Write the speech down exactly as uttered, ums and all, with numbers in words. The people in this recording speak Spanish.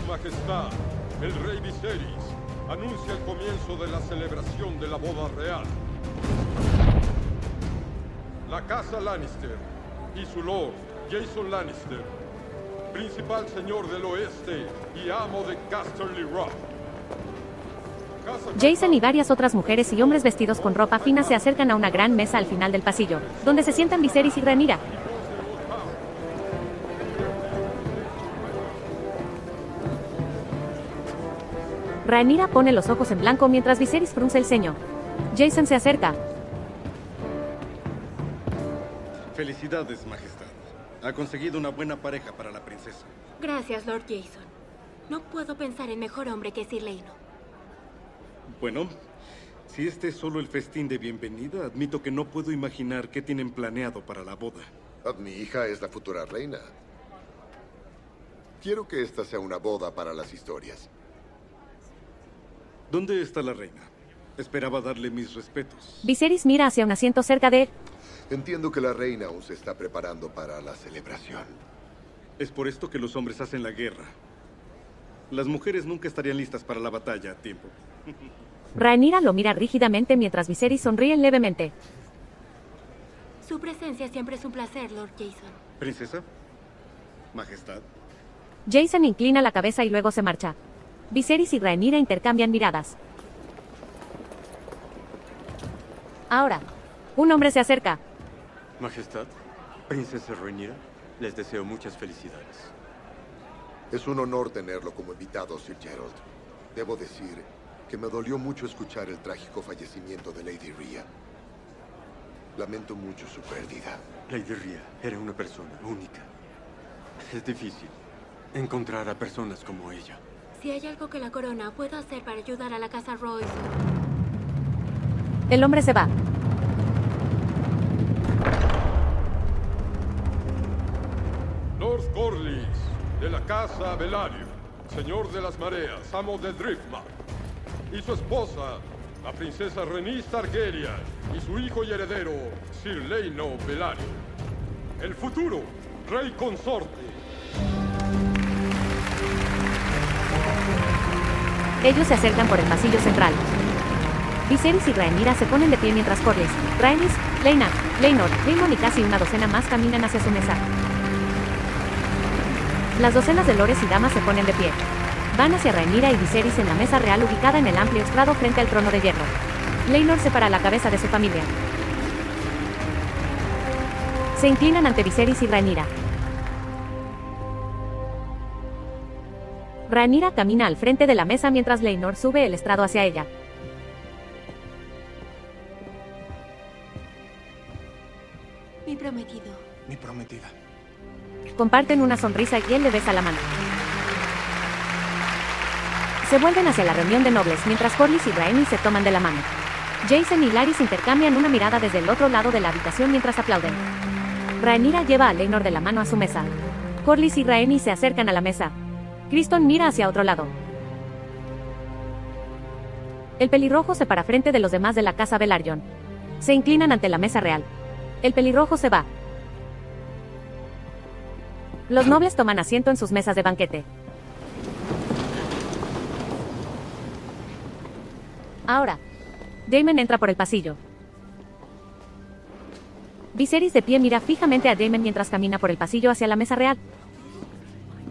Majestad, el rey Viserys, anuncia el comienzo de la celebración de la boda real. La casa Lannister y su lord, Jason Lannister, principal señor del oeste y amo de Casterly Rock. Jason y varias otras mujeres y hombres vestidos con ropa fina se acercan a una gran mesa al final del pasillo, donde se sientan Viserys y Rhaenyra. Rhaenyra pone los ojos en blanco mientras Viserys frunce el ceño. Jason se acerca. Felicidades, Majestad. Ha conseguido una buena pareja para la princesa. Gracias, Lord Jason. No puedo pensar en mejor hombre que Sir Leyno. Bueno, si este es solo el festín de bienvenida, admito que no puedo imaginar qué tienen planeado para la boda. Mi hija es la futura reina. Quiero que esta sea una boda para las historias. ¿Dónde está la reina? Esperaba darle mis respetos. Viserys mira hacia un asiento cerca de él. Entiendo que la reina aún se está preparando para la celebración. Es por esto que los hombres hacen la guerra. Las mujeres nunca estarían listas para la batalla a tiempo. Rhaenyra lo mira rígidamente mientras Viserys sonríe levemente. Su presencia siempre es un placer, Lord Jason. ¿Princesa? ¿Majestad? Jason inclina la cabeza y luego se marcha. Viserys y Rhaenyra intercambian miradas. Ahora, un hombre se acerca. Majestad, Princesa Rhaenyra, les deseo muchas felicidades. Es un honor tenerlo como invitado, Sir Geralt. Debo decir que me dolió mucho escuchar el trágico fallecimiento de Lady Rhea. Lamento mucho su pérdida. Lady Rhea era una persona única. Es difícil encontrar a personas como ella. Si hay algo que la corona pueda hacer para ayudar a la casa Royce... El hombre se va. Lord Corlys, de la casa Velaryon, señor de las mareas, amo de Driftmark, y su esposa, la princesa Rhaenys Targaryen, y su hijo y heredero, Sir Leyno Velaryon. El futuro rey consorte. Ellos se acercan por el pasillo central. Viserys y Rhaenyra se ponen de pie mientras Corlys, Rhaenys, Laena, Laenor, Daemon y casi una docena más caminan hacia su mesa. Las docenas de lores y damas se ponen de pie. Van hacia Rhaenyra y Viserys en la mesa real ubicada en el amplio estrado frente al trono de hierro. Laenor separa la cabeza de su familia. Se inclinan ante Viserys y Rhaenyra. Rhaenyra camina al frente de la mesa mientras Laenor sube el estrado hacia ella. Mi prometido. Mi prometida. Comparten una sonrisa y él le besa la mano. Se vuelven hacia la reunión de nobles mientras Corlys y Rhaenys se toman de la mano. Jason y Larys intercambian una mirada desde el otro lado de la habitación mientras aplauden. Rhaenyra lleva a Laenor de la mano a su mesa. Corlys y Rhaenys se acercan a la mesa. Criston mira hacia otro lado. El pelirrojo se para frente de los demás de la casa Velaryon. Se inclinan ante la mesa real. El pelirrojo se va. Los nobles toman asiento en sus mesas de banquete. Ahora, Daemon entra por el pasillo. Viserys de pie mira fijamente a Daemon mientras camina por el pasillo hacia la mesa real.